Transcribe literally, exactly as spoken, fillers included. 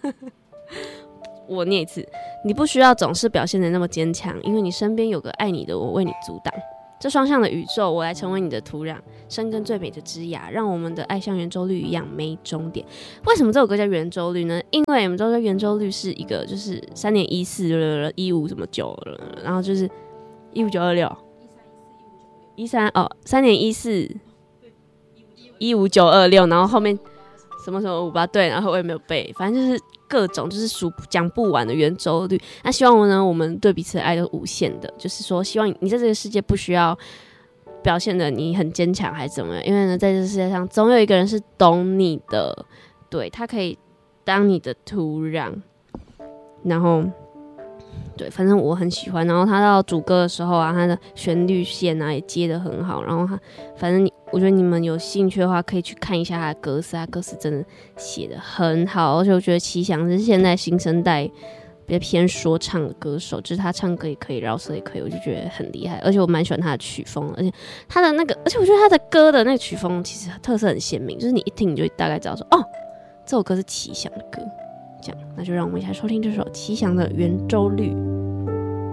我念一次，你不需要总是表现得那么坚强，因为你身边有个爱你的我为你阻挡。这双向的宇宙，我来成为你的土壤，生根最美的枝芽，让我们的爱像圆周率一样没终点。为什么这首歌叫圆周率呢？因为我们都说圆周率是一个就是三点一四一五什么九，然后就是一五九二六一三哦三点一四一五九二六，然后后面什么什么五八对，然后我也没有背，反正就是各种就是数讲不完的圆周率。那希望呢，我们对彼此的爱都是无限的，就是说，希望你在这个世界不需要表现的你很坚强还是怎么样，因为呢，在这个世界上总有一个人是懂你的，对，他可以当你的土壤，然后。对，反正我很喜欢。然后他到主歌的时候啊，他的旋律线啊也接得很好。然后他，反正你，我觉得你们有兴趣的话，可以去看一下他的歌词，他歌词真的写得很好。而且我觉得齐翔是现在新生代比较偏说唱的歌手，就是他唱歌也可以，饶舌也可以，我就觉得很厉害。而且我蛮喜欢他的曲风，而且他的那个，而且我觉得他的歌的那个曲风其实特色很鲜明，就是你一听你就大概知道说，哦，这首歌是齐翔的歌。这样，那就让我们一起来收听这首齐翔的《圆周率》。